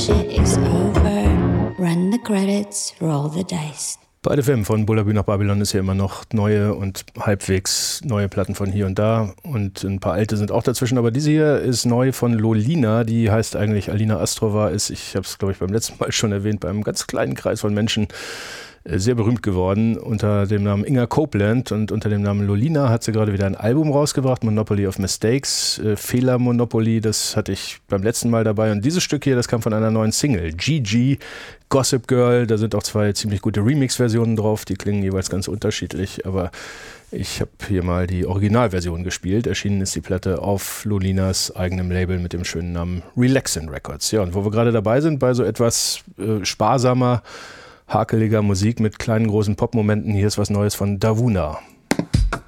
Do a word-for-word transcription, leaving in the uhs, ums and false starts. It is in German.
shit is over. Run the credits, roll the dice. Bei der Film von Bullabü nach Babylon ist ja immer noch neue und halbwegs neue Platten von hier und da und ein paar alte sind auch dazwischen, aber diese hier ist neu von Lolina, die heißt eigentlich Alina Astrova, ist, ich habe es glaube ich beim letzten Mal schon erwähnt, bei einem ganz kleinen Kreis von Menschen sehr berühmt geworden unter dem Namen Inga Copeland und unter dem Namen Lolina hat sie gerade wieder ein Album rausgebracht, Monopoly of Mistakes, äh, Fehler Monopoly, das hatte ich beim letzten Mal dabei und dieses Stück hier, das kam von einer neuen Single, G G, Gossip Girl, da sind auch zwei ziemlich gute Remix-Versionen drauf, die klingen jeweils ganz unterschiedlich, aber ich habe hier mal die Originalversion gespielt, erschienen ist die Platte auf Lolinas eigenem Label mit dem schönen Namen Relaxin' Records. Ja, und wo wir gerade dabei sind, bei so etwas äh, sparsamer, hakeliger Musik mit kleinen, großen Pop-Momenten. Hier ist was Neues von Davuna.